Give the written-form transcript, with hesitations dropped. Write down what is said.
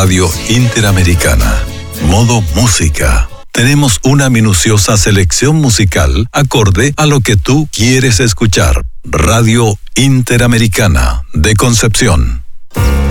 Radio Interamericana. Modo música. Tenemos una minuciosa selección musical acorde a lo que tú quieres escuchar. Radio Interamericana de Concepción.